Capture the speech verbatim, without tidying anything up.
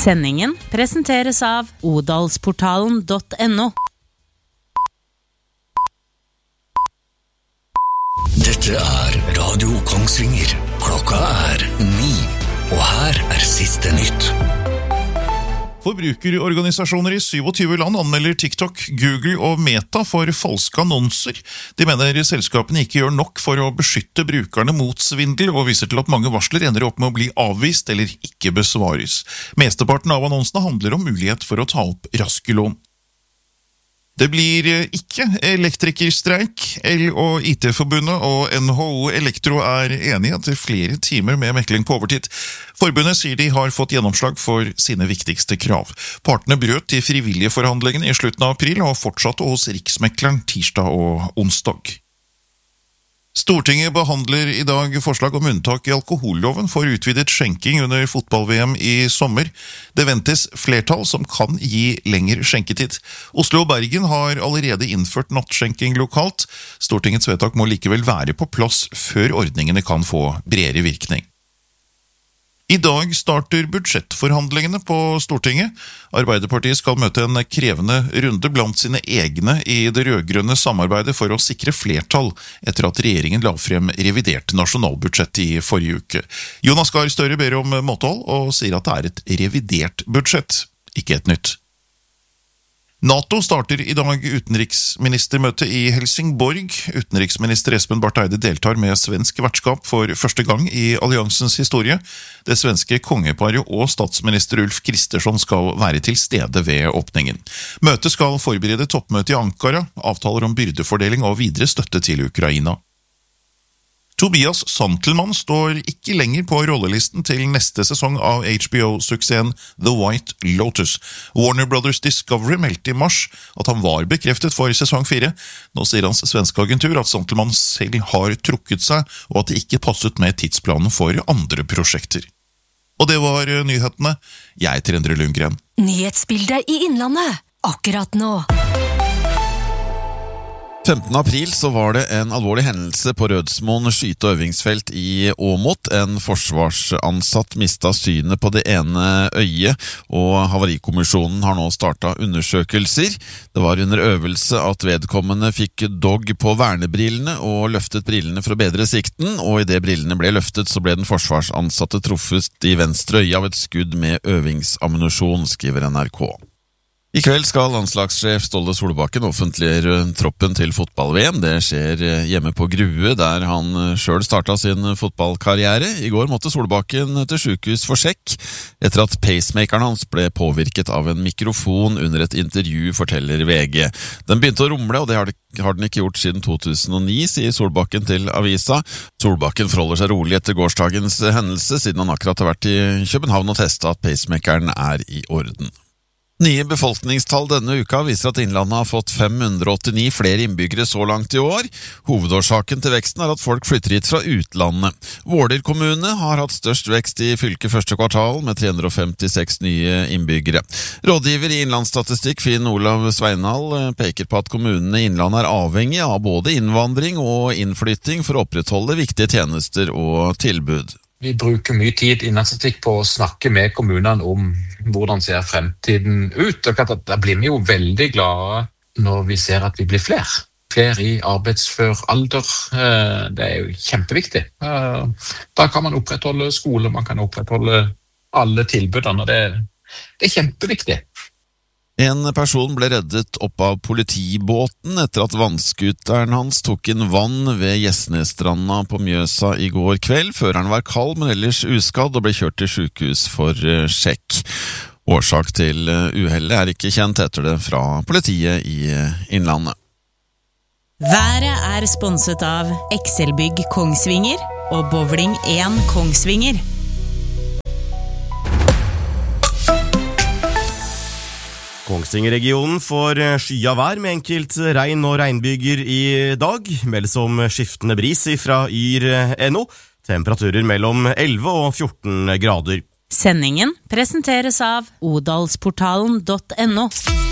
Sendingen presenteres av odalsportalen punktum no. Dette er Radio Kongsvinger. Klokka er ni, og her er siste nytt. Forbrukerorganisasjoner i syvogtyve land anmelder TikTok, Google og Meta for falske annonser. De mener selskapene ikke gjør nok for å beskytte brukerne mot svindel, og viser til at mange varsler ender opp med å bli avvist eller ikke besvares. Mesteparten av annonsene handler om mulighet for å ta opp raske lån. Det blir ikke elektrikerstreik. L og I T-forbundet og N H O Elektro er enige etter flere timer med mekling på overtid. Forbundet sier de har fått gjennomslag for sine viktigste krav. Partene brøt de frivillige forhandlingene i slutten av april og fortsatte hos Riksmekleren tirsdag og onsdag. Stortinget behandler i dag forslag om unntak i alkoholloven for utvidet skjenking under fotball-V M i sommer. Det ventes flertall som kan gi lengre skjenketid. Oslo og Bergen har allerede innført nattskjenking lokalt. Stortingets vedtak må likevel være på plass før ordningene kan få bredere virkning. I dag starter budsjettforhandlingene på Stortinget. Arbeiderpartiet skal møte en krevende runde blant sine egne i det rødgrønne samarbeidet for å sikre flertall etter at regjeringen la frem revidert nasjonalbudsjett i forrige uke. Jonas Gahr Støre ber om måtehold og sier at det er et revidert budsjett, ikke et nytt. NATO starter i dag utenriksministermøte i Helsingborg. Utenriksminister Espen Barth Eide deltar med svensk vertskap for første gang i alliansens historie. Det svenske kongeparet og statsminister Ulf Kristersson skal være til stede ved åpningen. Møtet skal forberede toppmøte i Ankara, avtaler om byrdefordeling og videre støtte til Ukraina. Tobias Santelmann står ikke lenger på rollelisten til neste sesong av H B O-suksessen The White Lotus. Warner Brothers Discovery meldte i mars at han var bekreftet for sesong fire. Nå sier hans svenske agentur at Santelmann selv har trukket seg, og at det ikke passet med tidsplanen for andre prosjekter. Og det var nyhetene. Jeg heter Endre Lundgren. Nyhetsbildet i Innlandet, akkurat nå. femtende april så var det en alvorlig hendelse på Rødsmoen skyte- og øvingsfelt i Åmot. En forsvarsansatt mistet synet på det ene øyet, og Havarikommisjonen har nå startet undersøkelser. Det var under øvelse at vedkommende fikk dog på vernebrillene og løftet brillene for å bedre sikten, og i det brillene ble løftet så ble den forsvarsansatte truffet i venstre øye av et skudd med øvingsammunisjon, skriver N R K. I kveld skal landslagssjef Ståle Solbakken offentliggjøre troppen til fotball-V M. Det skjer hjemme på Grue, der han selv startet sin fotballkarriere. I går måtte Solbakken til sykehus for sjekk, etter at pacemakeren hans ble påvirket av en mikrofon under et intervju, forteller V G. Den begynte å rumle, og det har den ikke gjort siden to tusen og ni, sier Solbakken til avisa. Solbakken forholder seg rolig etter gårsdagens hendelse, siden han akkurat har vært i København og testet at pacemakeren er i orden. Nye befolkningstall denne uka viser at Innlandet har fått fem hundre og åttini flere innbyggere så langt i år. Hovedårsaken til veksten er at folk flytter hit fra utlandet. Våler kommune har hatt størst vekst i fylket første kvartal, med tre hundre og femtiseks nye innbyggere. Rådgiver i Innlandsstatistikk, Finn Olav Sveinal, peker på at kommunene i Innlandet er avhengig av både innvandring og innflytting for å opprettholde viktige tjenester og tilbud. Vi bruker mye tid i Innlandsstatistikk på å snakke med kommunene om hvordan ser fremtiden ut. Og da blir vi jo veldig glade når vi ser at vi blir flere. Flere i arbeidsfør alder. Det er jo kjempeviktig. Da kan man opprettholde skole, man kan opprettholde alle tilbudene, og det er, det er kjempeviktig. En person ble reddet opp av politibåten etter at vannskuteren hans tok inn vann ved Gjesnesstranda på Mjøsa i går kveld. Føreren var kald, men ellers uskadd, og ble kjørt til sykehus for sjekk. Årsak til uhellet er ikke kjent, etter det fra politiet i Innlandet. Været er sponset av Excelbygg Kongsvinger og Bowling én Kongsvinger. Kongsvinger-regionen får skya vær med enkelt regn og regnbyger i dag, meldes om skiftende bris fra yr punktum no, temperaturer mellom elleve og fjorten grader. Sendingen presenteres av odalsportalen punktum no.